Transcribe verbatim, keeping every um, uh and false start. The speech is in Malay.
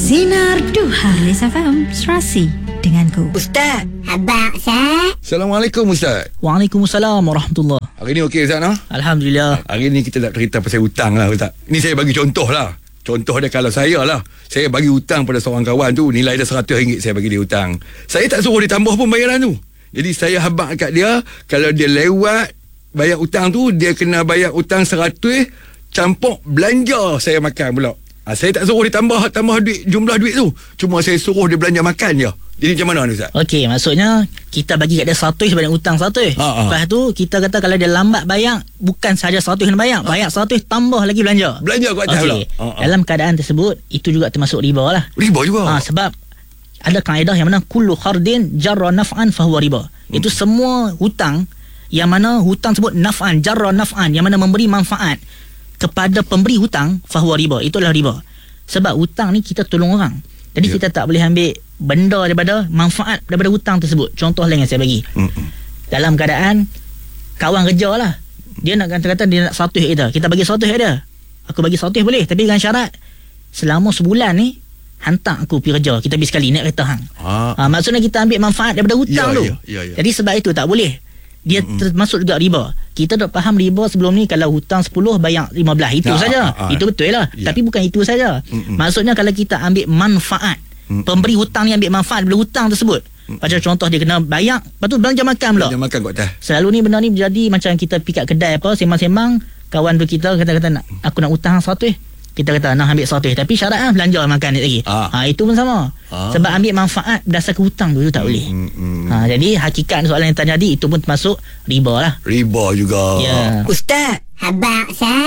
Sinar Duha Lis F M Serasi denganku Ustaz, abang Ustaz. Assalamualaikum Ustaz. Waalaikumsalam warahmatullahi. Hari ni okey Ustaz no? Alhamdulillah. Hari ni kita nak cerita pasal hutang lah Ustaz. Ni saya bagi contoh lah. Contoh dia kalau saya lah, saya bagi hutang pada seorang kawan tu, nilai dia seratus ringgit saya bagi dia hutang. Saya tak suruh dia tambah pun bayaran tu. Jadi saya habaq kat dia, kalau dia lewat bayar hutang tu, dia kena bayar hutang seratus campur belanja saya makan pula. Ha, saya tak suruh dia tambah tambah duit, jumlah duit tu. Cuma saya suruh dia belanja makan je. Jadi macam mana ni Ustaz? Okey, maksudnya kita bagi kat dia seratus sebanyak hutang seratus. Ha, ha. Lepas tu kita kata kalau dia lambat bayar, bukan sahaja seratus kena bayar, ha. bayar seratus tambah lagi belanja. Belanja kat atas pula. Okey. Ha, ha. Dalam keadaan tersebut, itu juga termasuk riba lah. Riba juga. Ha, sebab ada kaedah yang mana kullu khardin jarra naf'an fahuwa riba. Hmm. Itu semua hutang yang mana hutang tersebut naf'an, jarra naf'an, yang mana memberi manfaat kepada pemberi hutang, fahuwa riba. Itulah riba. Sebab hutang ni kita tolong orang. Jadi yeah. kita tak boleh ambil benda daripada manfaat daripada hutang tersebut. Contoh lain yang saya bagi. Mm-mm. Dalam keadaan kawan kerja lah, dia nak kata-kata dia nak seratus kita. Kita bagi seratus dia. Aku bagi seratus boleh, tapi dengan syarat selama sebulan ni hantar aku pergi kerja, kita pergi sekali naik kereta hang. Ah. Ha, maksudnya kita ambil manfaat daripada hutang yeah, tu. Yeah, yeah, yeah. Jadi sebab itu tak boleh. Dia Mm-mm. termasuk juga riba. Kita dah faham riba sebelum ni, kalau hutang sepuluh bayar lima belas, itu nah, saja. Ah, ah, itu betul lah. Yeah. Tapi bukan itu saja. Mm-mm. Maksudnya kalau kita ambil manfaat, Mm-mm. pemberi hutang ni ambil manfaat daripada hutang tersebut. Mm-mm. Macam contoh dia kena bayar, lepas tu belanja makan pula. Belanja makan kat atas. Selalu ni benda ni berjadi macam kita pergi kat kedai apa, sembang-sembang, kawan tu kita kata-kata nak, aku nak hutang seratus. Kita kata nak ambil seratus, tapi syarat lah belanja makan ni lagi. Ah. Ha, itu pun sama. Ah. Sebab ambil manfaat berdasarkan hutang tu, tu tak boleh. Hmm, hmm. Ha, jadi hakikat soalan yang tanya tadi, itu pun termasuk riba lah. Riba juga. Ya. Ustaz, abang Ustaz.